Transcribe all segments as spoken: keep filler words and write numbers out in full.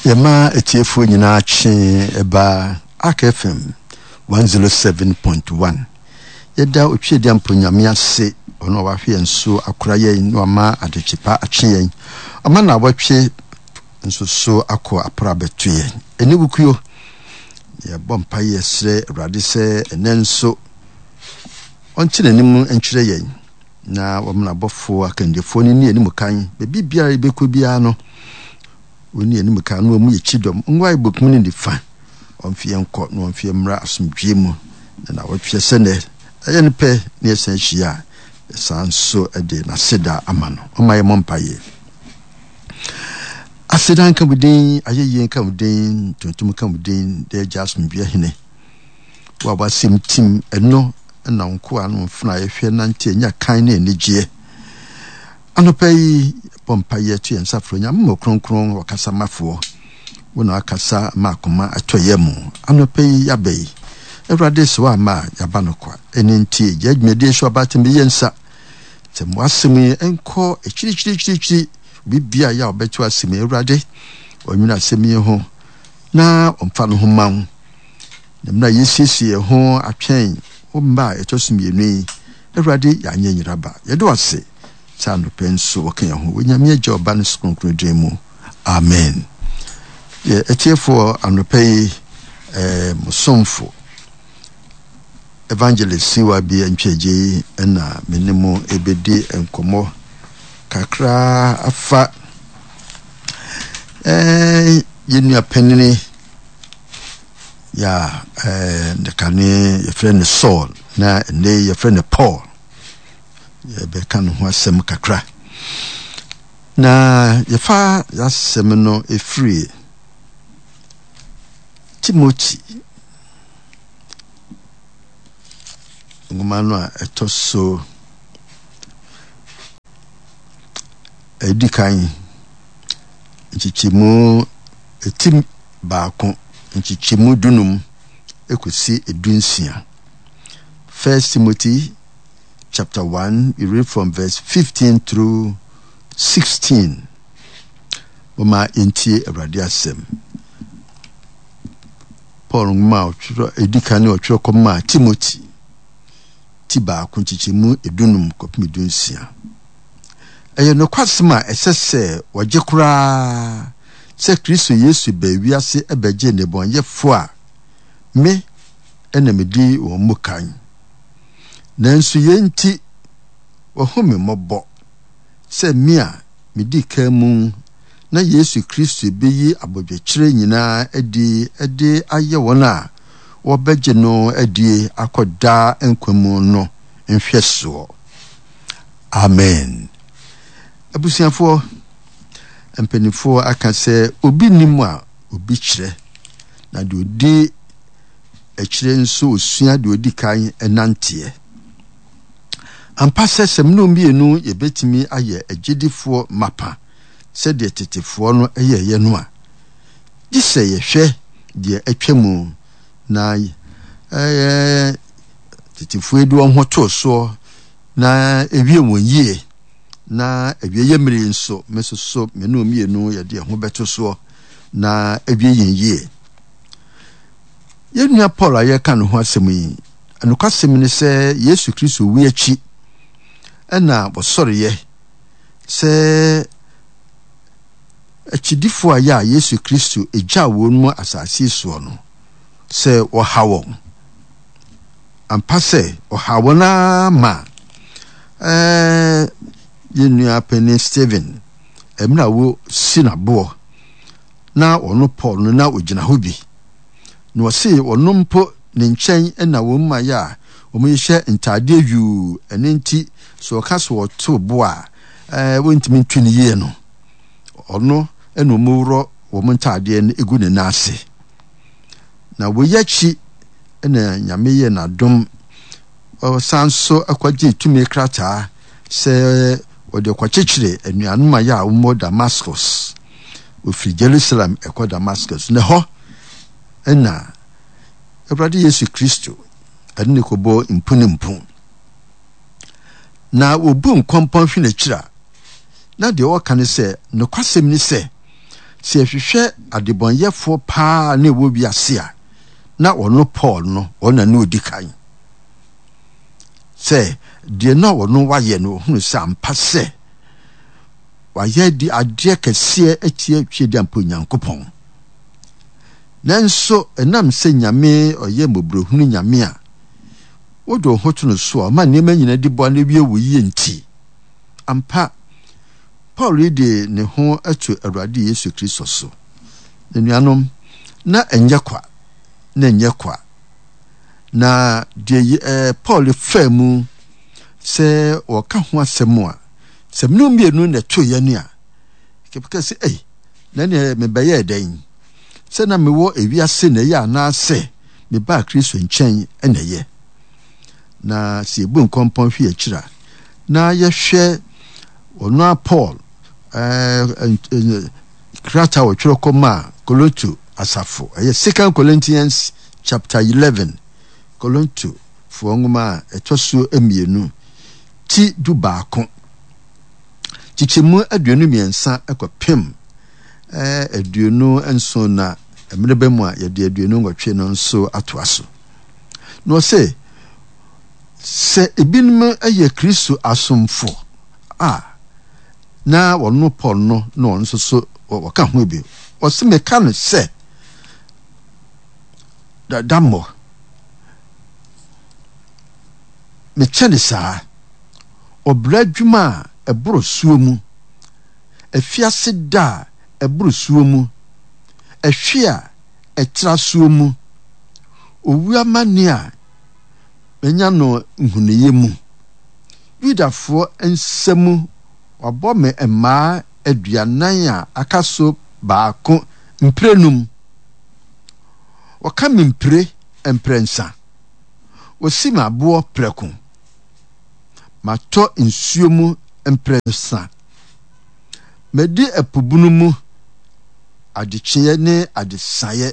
Yama etiefu nyina ache eba Aka F M one oh seven point one. Yeda otwe dia mponyame ase ono wahwe nso akora ye no ama adechipa ache ye. Ama na watwe nso so akọ apra betu ye. Eni bukuyo ye bompa ye sre Awurade se enenso onchire nim enchire ye. Na wamna bofo akandefo ni ni enimu kan be bibia ebekọ bia no woni eni meka no mu yechidom ngwa ibokum ni difa onfie nko no onfie mra asomdwe mu na wotwe sene aye ne pe ne esan hia sanso ede na seda amano omaye mompaye aseda nka budin ayeye nka budin tuntum nka budin de jasomdwe hene wa basim tim eno na nko anu mfuna yehwe na ntie nya kan na enigye anopai pompa yetu ensafro nya mo kronkron wakasa mafo wona akasa makoma atoyemu anopai yabai Awurade so ama yabanokwa enenti judgment so abatembe yensa temo asemi enko echirichirichiri bibia ya obetu asemi Awurade onwina asemi ho na omfa no ho man nemna yesiesie ho atwen omba etosumi Awurade ya nyanyiraba yedo ase Sando penso wakan ho wonyame joba ne skronkrodwe mu amen ye etiefo anopei eh musomfo evangelist siwa bi antweje na menemo ebedi enkomo kakra afa eh yenu apenini ya eh ndekane ye friend Saul na ne ye friend Paul be kan ho asem kakra na yefa yasem no efri Timothy ngumano a etoso edikan nchichimu etim baako nchichimu dunum ekosi edunsia First Timothy chapter one, we read from verse fifteen through sixteen. Oma inti Awurade asem. Paul ngma otworo edikane otworo koma Timothy. Tiba kunchichimu edunum kopimidunsia. Eye no kwasema esese wagekura se Kristo Yesu ba wiase ebeje ne bonyefo a me enemedi wo mukan. Nanso yenti ohome mobo se mia medi kamu na Yesu Kristo beyi abodwekire nyina edi edi aye wona wobeje no edi akoda enkwamu no nhweso amen abusiafo empenifo aka se obi nimu a obi kire na de odi ekire nso osua de odi kan enantie Ampase semno mbienu yebetimi aye agedifo mapa se de tetefo no eye ye no a gise ye hwe de atwemu na eh tetefo edu ho to so na ewie wonye na ewie ye mmiri nso mesoso menu mbienu ye de ho beto so na ewie yenye yenua Paul aye kan ho asem yi anukasem ni se Yesu Kristo wi achi ena bosoreye se achidifo aya Yesu Kristo eja wonu asase so no se wo hawo ampase o hawona ma eh yenu apene Stephen emna wo sinabo na ono Paul no na ogina hobi no se ono mpo ne nchen ena wo ma ya o mo yehye ntade yu enenti so kaso to boa eh wontimi twini ye no ono eno mowro wo montade en egu ne nase na wo yachi ena nyame ye na dom o sanso akwaje tumi krata se o de kwachechire anuanu ma ya wo Damascus o fi Jerusalem ekwa Damascus ne ho ena Awurade Yesu Kristo adini kobo impunimpu na obu nkompon hwe na kira na de o kan se no kwasem ni se se hwehwe adebonyefo pa na ewo bi ase a na ono Paul no ona na odikan se de na ono waye no hunu se ampa se waye di ade kese atie twedi ampo Nyankopɔn nanso enam se nyame oye mobrohunu nyame a wodo hoto no so ma nema nyina di bo na wie wo yie nti ampa Paul de ne ho atu Awurade Yesu Kristo so nuanom na enye kwa na enye kwa na de eh, Paul famu se woka ho asɛm a sɛmnu mienu na to ye ne a kepeka se eh na ne me bɛyɛ dan se na me wo ewiase na ye ana se me ba Kristo nkyɛn na ye na se ebu nkompɔn hwe akira na ye hwɛ ono Paul eh krata wo twere koma Kolonto asafo eh Second Corinthians chapter eleven Kolonto fo ngoma etoso emienu ti du baako chichemu aduonu miensa ekopem eh aduonu enso na emerebe mu a ye de aduonu ngotwe no nso atoaso no se se ebinum aye Kristo asomfo a na wono Paul no no nso so waka ho bi o se meka no se da damo me chede saa obra dwuma eboro suo mu afiase da eboro suo mu ahwe a etra suo mu owu amane a benya no nhuneye mu Yudafo ensemu wabome ema aduanan a akaso baako mprenum wakame mpre emprensa wasima abo preko mato nsuo mu emprensa medi epubunu mu adecheye ne adesaye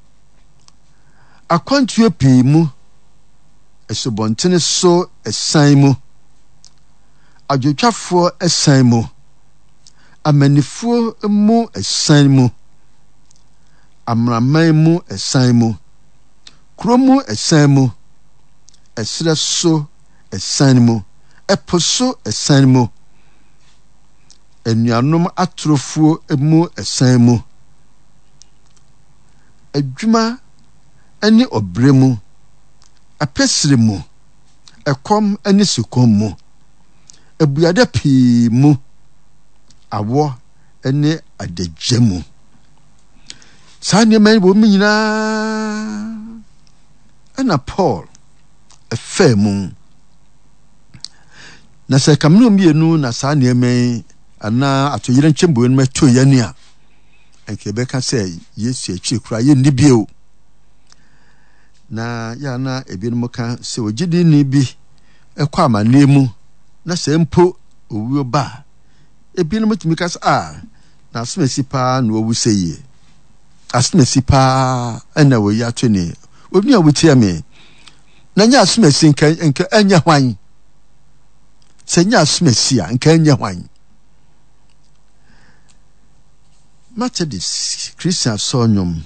akwantuo pii mu esobontene so esan mu adwotwafo esan mu amanifo mu esan mu amraman mu esan mu kromu esan mu esre so esan mu eposo esan mu enuanom atrofo mu esan mu adwuma ani obremu apesire mu ekom ani sukom mu ebuade pii mu awo ene adagyamu sane man bo minyina ana Paul efemu na se kamno mienu na sane man ana atoyire nchembo no mato yani a enke beka se Yesu echi kura ye nibio na ya na ebinom ka se ogidi ni bi ekwa amanemu na se mpo owuo ba ebinom tumi ka se ah na asmesi pa na owu seye asmesi pa ana wo ya twene obi a wutia me na nya asmesi nka nka anya hwan se nya asmesi a nka anya hwan Methodist Christian sonyom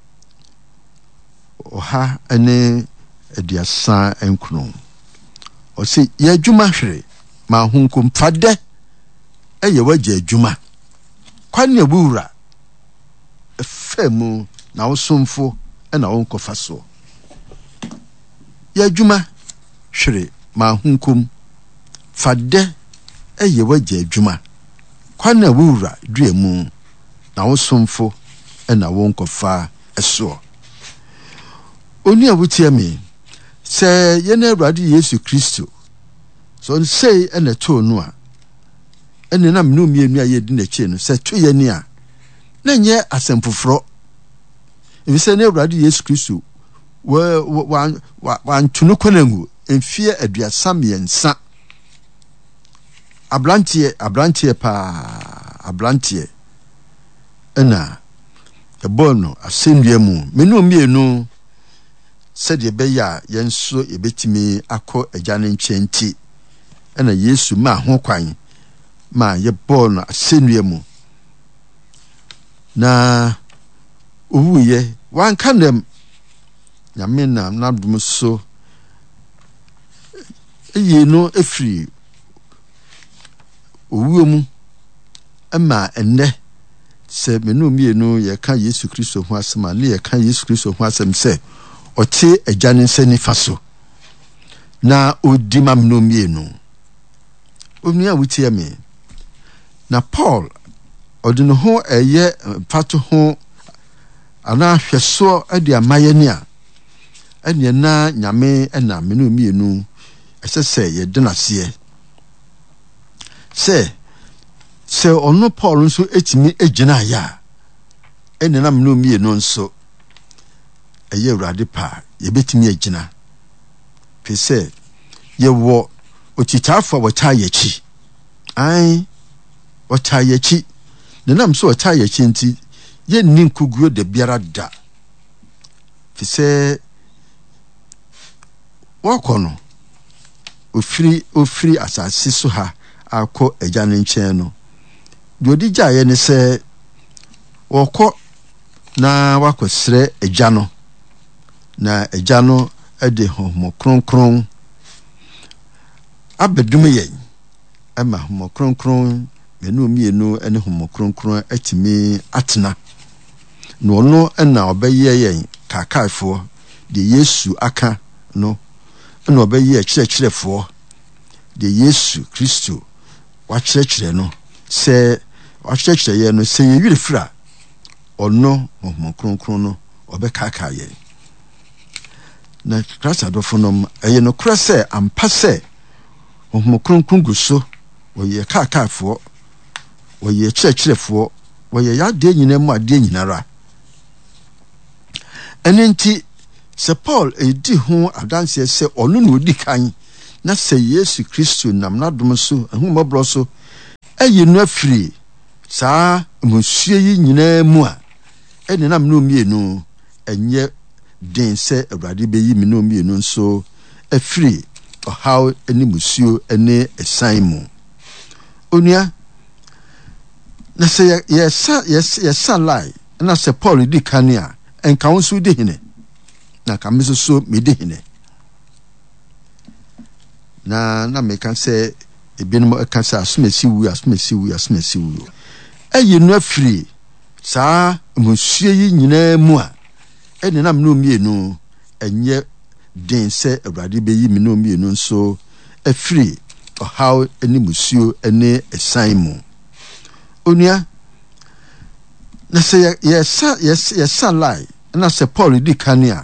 oha ene ediasa enkunu o se ye adwuma hwere ma hunkum fade eye waje adwuma kwane abura efemu na wosomfo na wonkofa so ye adwuma hwere ma hunkum fade eye waje adwuma kwane abura duemu na wosomfo na wonkofa eso oni abutia me se ye na Awurade Yesu Kristo so say ene to no a ene na menu mienu a ye di na che no se to ye ni a na nye asempoforo ebi se na Awurade Yesu Kristo wa wa wa ntunu konangu enfie aduasa miensa abrantie abrantie pa abrantie ena ebono asendua mu menu mienu sede beya yenso ebetimi akọ agane nkyenti ena Yesu ma ho kwan ma ye bono asendua mu na owuye wan kanem nyame na nadum so eyi no efiri owuomu ama enne se menu mienu ye kan Yesu Kristo ho asem a ne ye kan Yesu Kristo ho asem se ote agane nsani faso na odima menu mienu onua wutie me na Paul odino ho eye pato ho ana hweso ade amaye ne a ene na nyame na menu mienu esese ye denase se se ono Paul nso etimi egina ya ene na menu mienu nso eye urade pa ye betimi egina pese ye wo otitafo wota yechi ai wota yechi ne nam so wota yechi nti ye ninkuguo de biara da pese wakono ofiri ofiri asase so ha akọ agya ne nkyɛn no dodi gyae ne sɛ wɔkɔ na wakɔsrɛ agya no na agya no de homo kronkron abedum yɛn ama homo kronkron menu mienu ne homo kronkron atimi atena no no na ɔbɛyɛ yɛn kakaifo de Yesu aka no na ɔbɛyɛ kyerɛkyerɛfo de Yesu Kristo wakyerɛkyerɛ no sɛ wakyerɛkyerɛ yɛ no sɛ yɛwiri fra ɔno homo kronkron no ɔbɛkaka yɛn na Christ adofo nom ɛyɛ no kora sɛ ampa sɛ homo kronkron gu so wɔyɛ kakafo wɔyɛ kyerɛkyerɛfo wɔyɛ yade nyina mu ade nyinara ɛne nti sɛ Paul edi ho adanse sɛ ɔno na odi kan na sɛ Yesu Kristo nam nadom so ahumabro so ayi no afiri saa musuo yi nyina mu a ɛne nam no mienu ɛnyɛ den sɛ Awurade beyi me no mienu nso afiri ɔhaw ne musuo ne esan mu onua na sɛ yɛ sa yɛ sa lai na sɛ Paul di kan a enka wo so di hene na ka me so me di hene na na me kan sɛ ebinom aka sɛ asomesi wu asomesi wu asomesi wu ayi no afiri saa musuo yi nyina mu a ɛne nam no mienu ɛnyɛ den sɛ Awurade beyi me no mienu nso afiri ɔhaw ne musuo ne esan mu onua na sɛ yɛ sa yɛ sa lai na sɛ Paul di kan a